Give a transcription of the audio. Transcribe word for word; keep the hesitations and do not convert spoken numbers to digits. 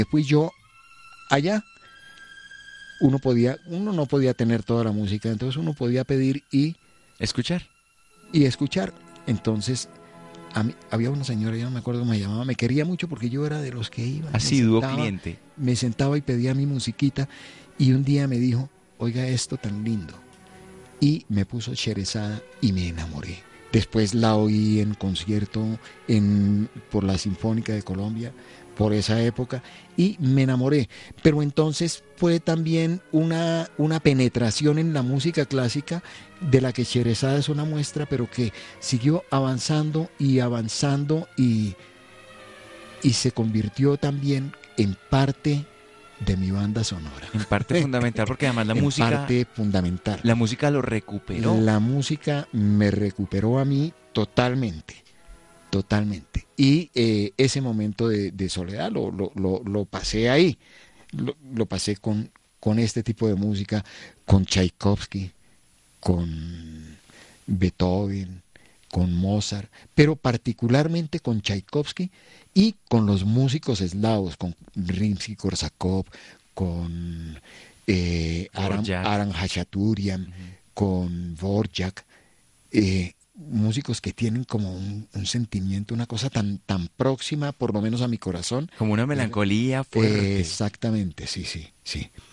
fui yo allá, uno podía, uno no podía tener toda la música, entonces uno podía pedir y, ¿Escuchar? y escuchar. Entonces, a mí, había una señora, yo no me acuerdo cómo se llamaba, me quería mucho porque yo era de los que iba, me Asiduo sentaba, cliente. me sentaba y pedía mi musiquita, y un día me dijo, oiga esto tan lindo, y me puso Sherezada y me enamoré. Después la oí en concierto en, por la Sinfónica de Colombia, por esa época, y me enamoré. Pero entonces fue también una, una penetración en la música clásica, de la que Sherezada es una muestra, pero que siguió avanzando y avanzando, y, y se convirtió también en parte de mi banda sonora. En parte fundamental, porque además la en música, parte fundamental. la música lo recuperó. La música me recuperó a mí totalmente, totalmente. Y eh, ese momento de, de soledad lo, lo, lo, lo pasé ahí, lo, lo pasé con, con este tipo de música, con Tchaikovsky, con Beethoven, con Mozart, pero particularmente con Tchaikovsky y con los músicos eslavos, con Rimsky-Korsakov, con eh, Aram, Dvorak. Aram Hachaturian, Ujú. con Dvorak, eh, músicos que tienen como un, un sentimiento, una cosa tan, tan próxima, por lo menos a mi corazón. Como una Eh, melancolía eh, fuerte. exactamente, sí, sí, sí.